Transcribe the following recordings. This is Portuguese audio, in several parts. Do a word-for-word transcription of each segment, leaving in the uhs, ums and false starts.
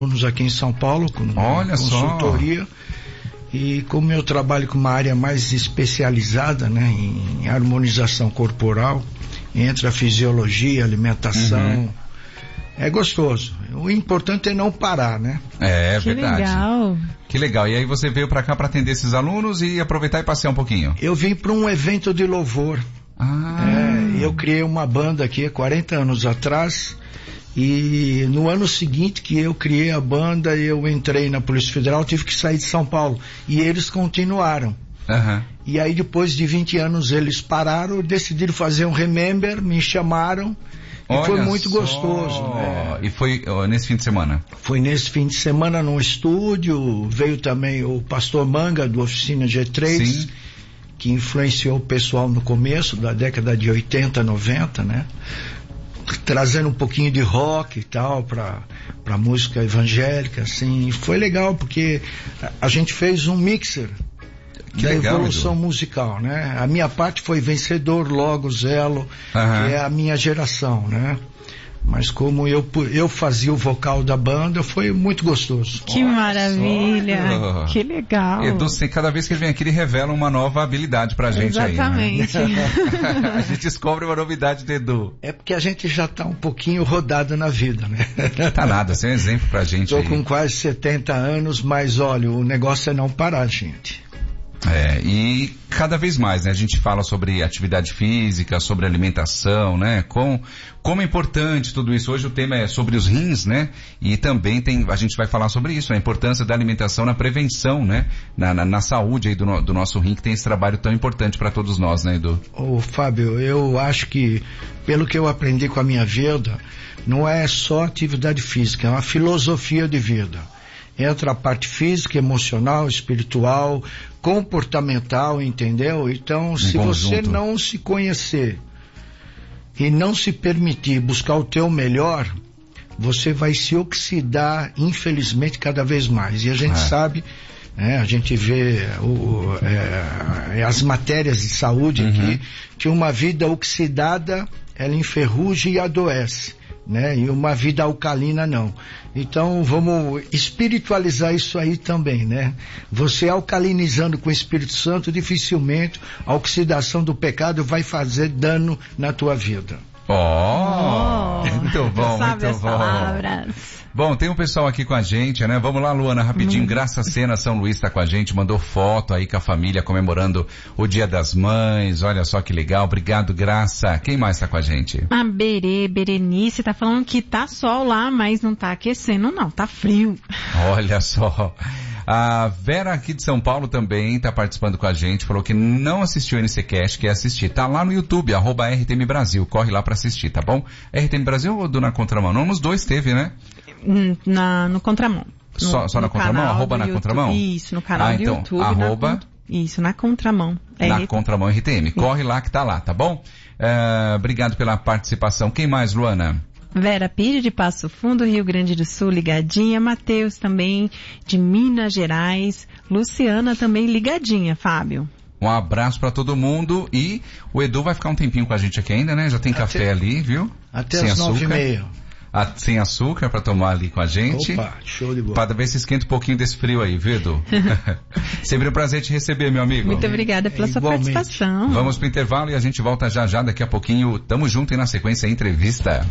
alunos aqui em São Paulo, com Olha consultoria. Só. E como eu trabalho com uma área mais especializada, né, em harmonização corporal, entre a fisiologia, a alimentação, uhum. é gostoso. O importante é não parar, né? É, é que verdade. Legal. Que legal. E aí você veio pra cá pra atender esses alunos e aproveitar e passear um pouquinho? Eu vim para um evento de louvor. Ah. É, eu criei uma banda aqui há quarenta anos atrás. E no ano seguinte que eu criei a banda, eu entrei na Polícia Federal, tive que sair de São Paulo. E eles continuaram. Uhum. E aí depois de vinte anos eles pararam, decidiram fazer um remember, me chamaram. E Olha foi muito só. gostoso. Né? E foi ó, nesse fim de semana? Foi nesse fim de semana no estúdio, veio também o pastor Manga do Oficina G três. Sim. Que influenciou o pessoal no começo da década de oitenta, noventa, né? Trazendo um pouquinho de rock e tal para para música evangélica, assim. Foi legal porque a, a gente fez um mixer que da legal, evolução Edu. musical, né? A minha parte foi Vencedor, Logo, Zelo, uhum. que é a minha geração, né? Mas como eu, eu fazia o vocal da banda, foi muito gostoso. Que Olha maravilha, só. Que legal. Edu, cada vez que ele vem aqui, ele revela uma nova habilidade pra gente. Exatamente. Aí, né? A gente descobre uma novidade do Edu. É porque a gente já tá um pouquinho rodado na vida, né? Tá nada, você é um exemplo pra gente. Tô aí. com quase setenta anos, mas olha, o negócio é não parar, gente. É, e cada vez mais, né, a gente fala sobre atividade física, sobre alimentação, né, com, como é importante tudo isso. Hoje o tema é sobre os rins, né, e também tem, a gente vai falar sobre isso, a importância da alimentação na prevenção, né, na, na, na saúde aí do, no, do nosso rim, que tem esse trabalho tão importante para todos nós, né, Edu? Ô, Fábio, eu acho que, pelo que eu aprendi com a minha vida, não é só atividade física, é uma filosofia de vida. Entra a parte física, emocional, espiritual, comportamental, entendeu? Então, se você não se conhecer e não se permitir buscar o teu melhor, você vai se oxidar, infelizmente, cada vez mais. E a gente é. sabe, né, a gente vê o, é, as matérias de saúde uhum. aqui, que uma vida oxidada, ela enferruja e adoece. Né? E uma vida alcalina não. Então vamos espiritualizar isso aí também, né? Você alcalinizando com o Espírito Santo, dificilmente a oxidação do pecado vai fazer dano na tua vida. Oh, oh muito bom, sabe muito as bom. Palavras. Bom, tem um pessoal aqui com a gente, né? Vamos lá, Luana, rapidinho. Hum. Graça Sena São Luís está com a gente, mandou foto aí com a família comemorando o Dia das Mães. Olha só que legal. Obrigado, Graça. Quem mais está com a gente? A Berê, Berenice, tá falando que tá sol lá, mas não tá aquecendo não, tá frio. Olha só. A Vera aqui de São Paulo também está participando com a gente, falou que não assistiu o N C Cast, quer assistir. Tá lá no YouTube, arroba R T M Brasil, corre lá para assistir, tá bom? R T M Brasil ou do Na Contramão? Não, nos dois teve, né? Na, no Contramão. No, só só na Contramão? Arroba na YouTube, Contramão? Isso, no canal ah, do então, YouTube. Arroba... Na, isso, na Contramão. Na R T M. Contramão R T M. Corre lá que tá lá, tá bom? Uh, obrigado pela participação. Quem mais, Luana? Vera Pires de Passo Fundo, Rio Grande do Sul, ligadinha. Matheus também de Minas Gerais. Luciana também ligadinha, Fábio. Um abraço pra todo mundo e o Edu vai ficar um tempinho com a gente aqui ainda, né? Já tem até, café ali, viu? Até sem as açúcar. nove e meia. A, sem açúcar pra tomar ali com a gente. Opa, show de bola. Pra ver se esquenta um pouquinho desse frio aí, viu, Edu? Sempre um prazer te receber, meu amigo. Muito obrigada pela é, sua igualmente. participação. Vamos pro intervalo e a gente volta já já daqui a pouquinho. Tamo junto e na sequência a entrevista.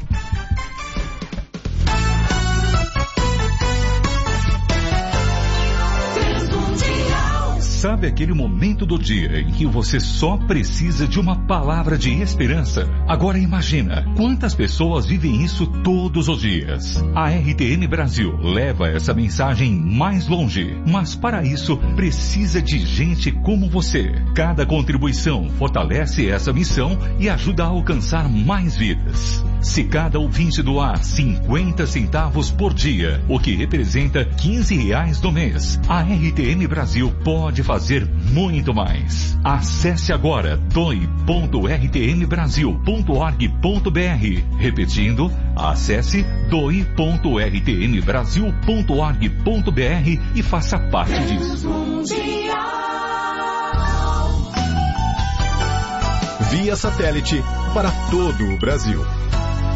Sabe aquele momento do dia em que você só precisa de uma palavra de esperança? Agora imagina, quantas pessoas vivem isso todos os dias? A R T M Brasil leva essa mensagem mais longe, mas para isso precisa de gente como você. Cada contribuição fortalece essa missão e ajuda a alcançar mais vidas. Se cada ouvinte doar cinquenta centavos por dia, o que representa quinze reais no mês, a R T M Brasil pode fazer fazer muito mais. Acesse agora doe ponto r t m brasil ponto org ponto b r. Repetindo, acesse doe ponto r t m brasil ponto org ponto b r e faça parte disso. Via satélite para todo o Brasil.